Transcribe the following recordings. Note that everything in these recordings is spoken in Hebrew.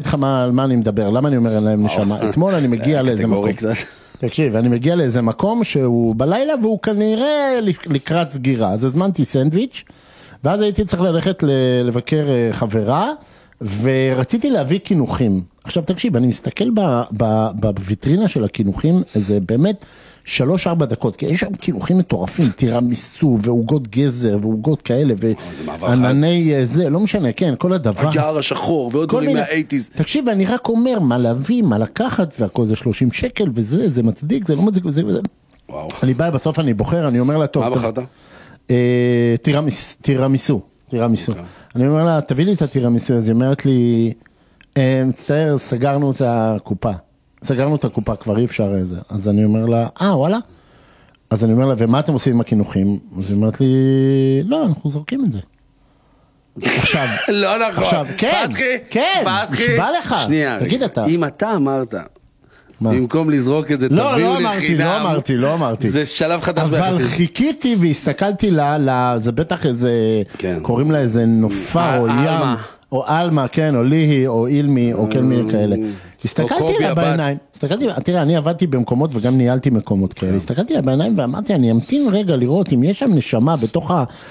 לך על מה אני מדבר, למה אני אומר להם נשמה. אתמול אני מגיע לאיזה מקום. תקשיב, אני מגיע לאיזה מקום שהוא בלילה והוא כנראה לקראת סגירה, אז הזמנתי סנדוויץ', ואז הייתי צריך ללכת לבקר חברה, ורציתי להביא כינוחים. עכשיו תקשיב, אני מסתכל בוויטרינה של הכינוחים, זה באמת 3-4 דקות, כי יש שם כינוחים מטורפים, תירמיסו, ועוגות גזר, ועוגות כאלה, וענני זה, לא משנה, כן, כל הדבר. היער השחור, ועוד דברים מה-80s. תקשיב, אני רק אומר, מה להביא, מה לקחת, והכל זה 30 שקל, וזה, זה מצדיק, זה לא מצדיק, וזה. וואו. אני בא, בסוף אני בוחר, אני אומר לה, טוב. מה בחרת? תירמיסו. אני אומר לה, תביא לי את התירמיסו, אז היא אומרת לי, מצטער, סגרנו את הקופה, כבר אי אפשר איזה. אז אני אומר לה, וואלה? אז אני אומר לה, ומה אתם עושים עם הכינוחים? אז היא אומרת לי, לא, אנחנו זורקים את זה. עכשיו, לא נכון. עכשיו, כן, נשבע לך. שנייה, תגיד אתה. אם אתה אמרת, במקום לזרוק את זה, תביאו לחינם. לא אמרתי. זה שלב חדש ביחסים. אבל חיכיתי והסתכלתי לה, זה בטח איזה, קוראים לה איזה נופר או ים. או אלמה, כן, או ליהי, או אילמי, או כל מיני כאלה. הסתכלתי לה בעיניים, תראה, אני עבדתי במקומות וגם ניהלתי מקומות כאלה, הסתכלתי לה בעיניים ואמרתי, אני אמתין רגע לראות אם יש שם נשמה בתוך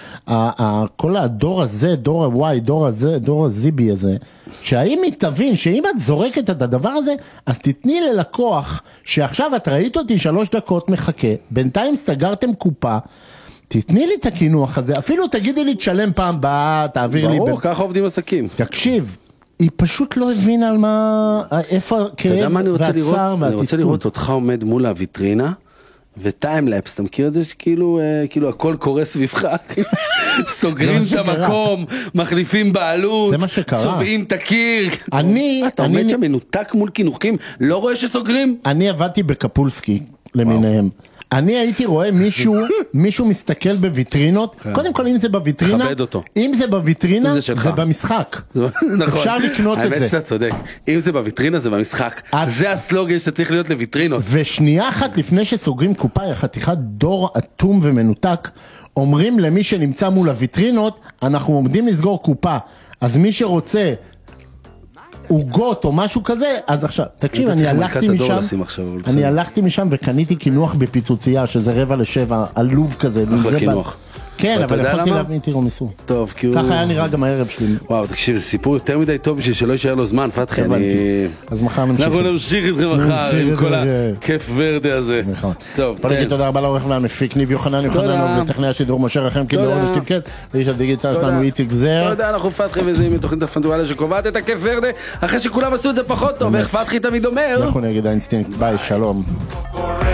כל הדור הזה, דור ה-Y, דור הזיבי הזה, שהאם היא תבין שאם את זורקת את הדבר הזה, אז תתני ללקוח, שעכשיו את ראית אותי 3 דקות מחכה, בינתיים סגרתם קופה, תתני לי את הכינוח הזה, אפילו תגידי לי תשלם פעם באה, תעביר לי. ברור, ככה עובדים עסקים. תקשיב, היא פשוט לא הבינה על מה, איפה הכאב והצער והתסכול. אני רוצה לראות אותך עומד מול הוויטרינה, וטיימלפס, אתה מכיר את זה שכאילו הכל קורה סביבך, סוגרים את המקום, מחליפים בעלות, צובעים את הקיר. אתה עומד שם מנותק מול כינוחים, לא רואה שסוגרים? אני עבדתי בקפולסקי למיניהם. אני הייתי רואה מישהו מסתכל בוויטרינות, קודם כל אם זה בוויטרינה, אם זה בוויטרינה זה במשחק, אפשר לקנות את זה. האמת שאתה צודק, אם זה בוויטרינה זה במשחק, זה הסלוגן שצריך להיות לוויטרינות. ושנייה אחת לפני שסוגרים קופה, חתיכת דור אטום ומנותק, אומרים למי שנמצא מול הוויטרינות, אנחנו עומדים לסגור קופה, אז מי שרוצה עוגות או משהו כזה, אז עכשיו, תקשיב, אני הלכתי משם וקניתי כינוח בפיצוצייה, שזה 6:45, עלוב כזה. אחלה כינוח. כן, אבל יכולתי להביא תירמיסו. טוב, כי הוא... ככה היה נראה גם הערב שלי. וואו, תקשיב, זה סיפור יותר מדי טוב בשביל שלא יישאר לו זמן, פתחי, אז מחר נמשיך. אנחנו נמשיך איתכם מחר עם כל הכיף ורדה הזה. נכון. טוב, פרקי, תודה רבה לעורך והמפיק, ניב יוחנן, וטכנאי השידור משה רחם, כאילו אורנש תפקד, ואיש הדיגיטל שלנו איציק זר. תודה, אנחנו פתחי וזה עם תוכנית הפנטורליה שקובעת את הכיף ורדה, אחרי שכולם עשו את זה פחות טוב, איך פתחי תמיד אומר. אנחנו נגד האינסטינקט, ביי, שלום.